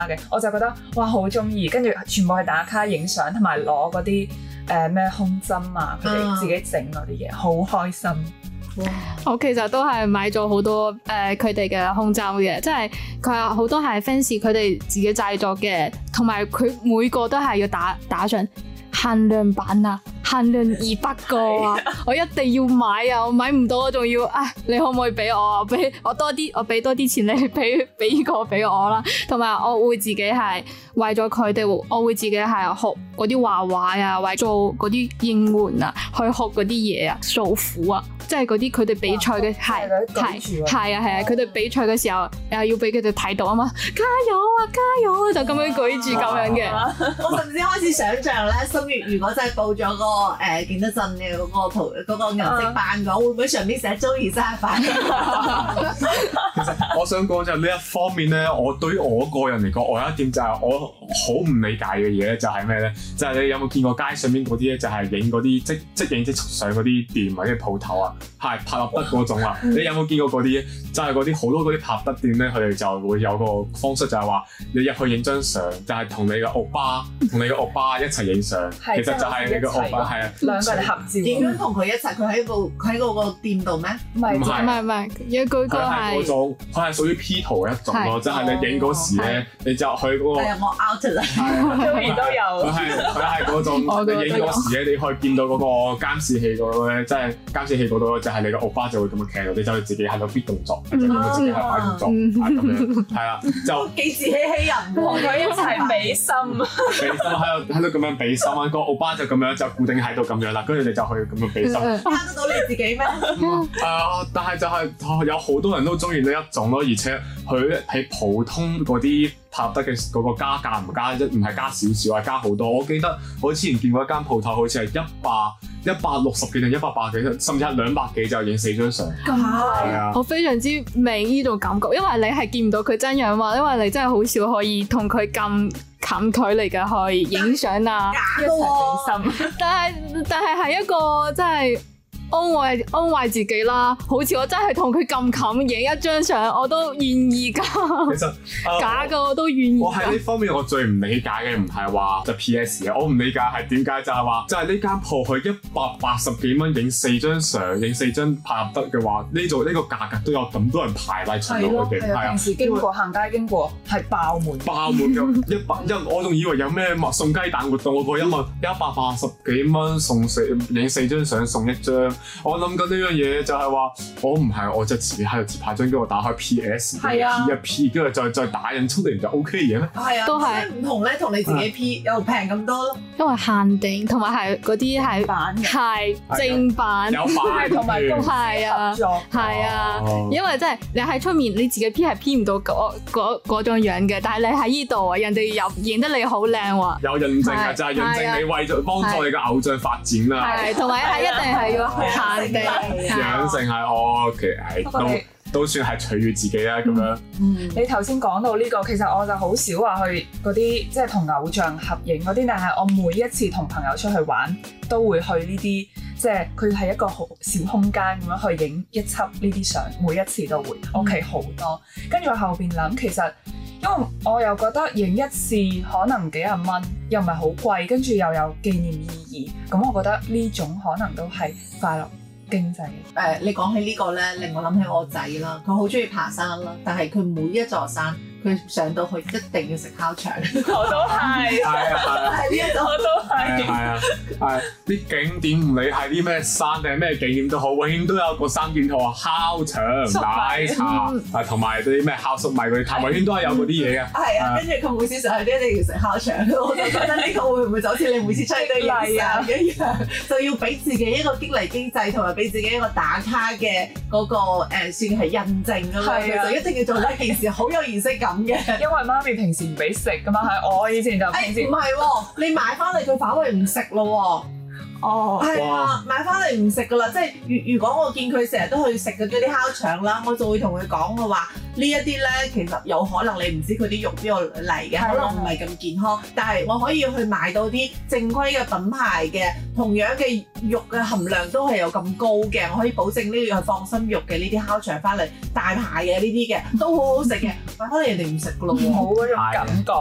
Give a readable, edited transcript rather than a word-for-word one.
嘅，我就覺得哇好中意，跟住全部去打卡影相，同埋攞嗰啲咩胸針啊，佢哋自己整嗰啲嘢，好開心。 哇！我其實都係買咗好多佢哋嘅胸針嘅，即係佢有好多係 fans 佢哋自己製作嘅，同埋佢每個都係要打上限量版啊，限量200個啊，我一定要買啊！我買唔到我仲要你可唔可以俾我啊？俾我多啲，我俾多啲錢你俾呢個俾我啦。同埋我會自己係為咗佢哋，我會自己係學嗰啲畫畫啊，為做嗰啲應援啊，去學嗰啲嘢啊，訴苦啊。即係嗰啲佢哋比賽嘅係啊，佢哋比賽嘅時候又要俾佢哋睇到啊嘛，加油啊加油啊，就咁樣舉住咁樣嘅。 我甚至開始想像咧，心月如果真係報咗嗰個勁得震嘅嗰個銀色班嘅，會唔會上面寫周二生日快樂？ 其實我想講就係呢一方面咧，我對於我個人嚟講，我有一點就係我好唔理解嘅嘢咧，就係咩咧？就係你有冇見過街上面嗰啲咧，就係影嗰啲即影即上嗰啲店或者鋪頭啊？係拍立得嗰種啊！你有冇見過嗰啲？就係嗰啲好多嗰啲拍得店咧，佢哋就會有個方式，就係話你入去影張相，就係同你嘅歐巴一齊影相。其實就係你嘅歐巴係啊， 兩個人合照。 點樣同佢一齊？佢喺嗰個店度咩？ 唔係，有嗰個係嗰種，佢係屬於 P 圖一種咯，即係你影嗰時咧，你就去嗰個。 係我 out 啦， Joey 都有。 佢係嗰種，你影嗰時咧，你可以見到嗰個監視器嗰度咧，即係監視器嗰度就係你個歐巴就會咁樣企到，你就自己喺度 fit 動作。自己係擺動作，咁樣係啦，就幾自欺欺人， 同佢一齊比心， 喺度咁樣比心啊！個歐巴就咁樣就固定喺度咁樣啦，跟住你就去咁樣比心。 睇得到你自己咩？ 但係就係有好多人都中意呢一種咯，而且佢喺普通嗰啲拍得嘅嗰個加價唔係加少少，係加好多。我記得我之前見過一間鋪頭，好似係160幾定180幾，甚至係200幾就影4張相。係啊！ 我非常之明呢種感覺，因為你係見唔到佢真樣嘛，因為你真係好少可以同佢咁近距離嘅去影相啊， 一齊比心。 但係一個真係安慰自己啦，好似我真係同佢咁近影一張相，我都願意㗎。 其實假嘅我都願意。 我喺呢方面我最唔理解嘅唔係話就 PS 嘅，我唔理解係點解就係話就係呢間鋪佢180幾蚊影4張相，影4張拍入得嘅話，呢個價格都有咁多人排嚟巡到佢哋。係啊， 平時經過行街經過係爆滿嘅我仲以為有咩送雞蛋活動，我個一問180幾蚊影4張相送1張。我諗緊呢樣嘢就係話，我就自己喺度自拍張，跟住我打開 PS， P 一 P， 跟住再打印出嚟就 OK 嘅咩？ 係啊， 都係唔同咧，同你自己 P 又平咁多咯。 因為限定，同埋係嗰啲係版嘅， 係正版， 有版同埋公司合作， 係啊，因為真係你喺出面你自己 P 係 P 唔到嗰種樣嘅，但係你喺呢度啊，人哋又影得你好靚喎。 有認證啊，就係認證你為咗幫助你嘅偶像發展啦。 係，同埋係一定係要限定， 養成係OK，都算係取悅自己啦咁樣。 你頭先講到呢個，其實我就好少話去嗰啲即係同偶像合影嗰啲，但係我每一次同朋友出去玩都會去呢啲，即係佢係一個好小空間咁樣去影一輯呢啲相，每一次都會屋企好多。跟住我後邊諗，其實因為我又覺得影一次可能幾廿蚊，又唔係好貴，跟住又有紀念意義，咁我覺得呢種可能都係快樂經濟。 你講起呢個咧，令我諗起我仔啦，佢好中意爬山啦，但係佢每一座山，佢上到去一定要食烤腸。 我都係， 係呢一種， 我都係。 係啲景點唔理係啲咩山定係咩景點都好，永遠都有個三件套啊，烤腸、奶茶同埋嗰啲咩烤粟米嗰啲，永遠都係有嗰啲嘢嘅。 係啊，跟住佢每次上去都一定要食烤腸，我就覺得呢個會唔會就好似你每次出去都要影相一樣，就要俾自己一個激勵經濟，同埋俾自己一個打卡嘅嗰個算係印證㗎嘛，佢就一定要做呢件事，好有儀式感嘅。 因為媽咪平時唔俾食㗎嘛，係我以前就平時唔係喎，你買翻嚟佢反為唔食咯喎。 哦， 係啊，買翻嚟唔食噶啦，即係如果我見佢成日都去食嗰啲烤腸啦，我就會同佢講嘅話，呢一啲咧其實有可能你唔知佢啲肉邊度嚟嘅，可能唔係咁健康，但係我可以去買到啲正規嘅品牌嘅，同樣嘅肉嘅含量都係有咁高嘅，我可以保證呢個係放心肉嘅呢啲烤腸翻嚟，大牌嘅呢啲嘅都好好食嘅， 可能人哋唔食噶咯喎。 冇嗰種感覺。